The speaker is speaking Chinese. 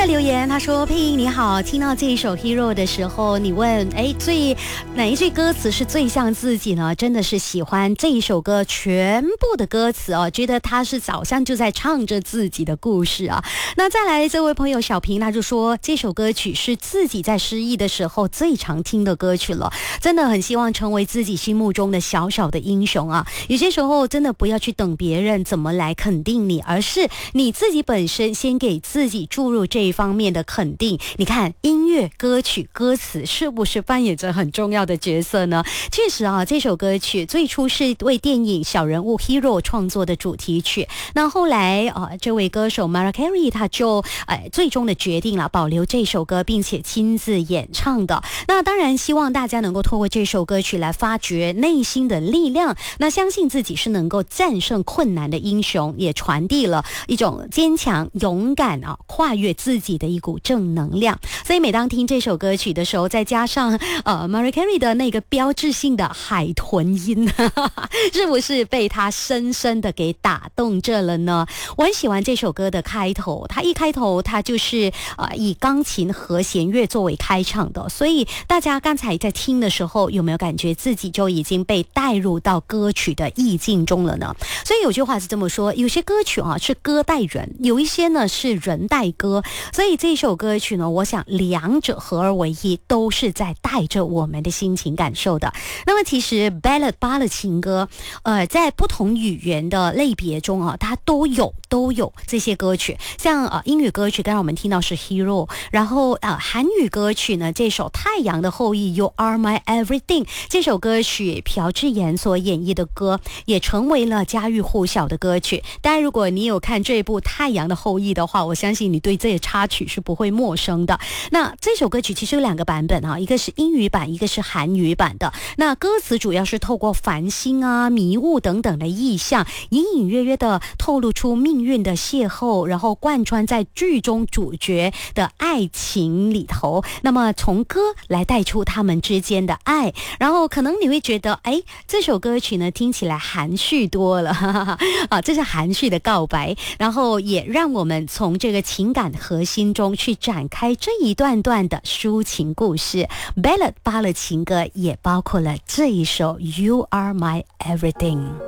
留言，他说：“佩英你好，听到这一首 Hero 的时候，你问，哪一句歌词是最像自己呢？真的是喜欢这一首歌全部的歌词哦，觉得他是好像就在唱着自己的故事啊。那再来这位朋友小平，他就说这首歌曲是自己在失意的时候最常听的歌曲了，真的很希望成为自己心目中的小小的英雄啊。有些时候真的不要去等别人怎么来肯定你，而是你自己本身先给自己注入这一方面的肯定。你看音乐、歌曲、歌词是不是扮演着很重要的角色呢？确实啊，这首歌曲最初是为电影《小人物 Hero》创作的主题曲。那后来这位歌手 Mariah Carey 他就最终的决定了保留这首歌，并且亲自演唱的。那当然希望大家能够透过这首歌曲来发掘内心的力量，那相信自己是能够战胜困难的英雄，也传递了一种坚强勇敢跨越自己的一股正能量。所以每当听这首歌曲的时候，再加上Mariah Carey 的那个标志性的海豚音是不是被他深深的给打动着了呢？我很喜欢这首歌的开头，它一开头它就是以钢琴和弦乐作为开场的，所以大家刚才在听的时候有没有感觉自己就已经被带入到歌曲的意境中了呢？所以有句话是这么说，有些歌曲是歌带人，有一些呢是人带歌，所以这首歌曲呢，我想两者合而为一，都是在带着我们的心情感受的。那么其实 ballad 芭乐情歌在不同语言的类别中它都有这些歌曲。像英语歌曲刚才我们听到是 Hero， 然后韩语歌曲呢，这首太阳的后裔 You Are My Everything， 这首歌曲朴智妍所演绎的歌也成为了家喻户晓的歌曲。当然如果你有看这部太阳的后裔的话，我相信你对这个插曲是不会陌生的。那这首歌曲其实有两个版本一个是英语版，一个是韩语版的。那歌词主要是透过繁星迷雾等等的意象，隐隐约约的透露出命运的邂逅，然后贯穿在剧中主角的爱情里头，那么从歌来带出他们之间的爱。然后可能你会觉得这首歌曲呢听起来含蓄多了这是含蓄的告白，然后也让我们从这个情感核心中去展开这一段段的抒情故事。 Ballad 芭乐情歌也包括了这一首 You Are My Everything。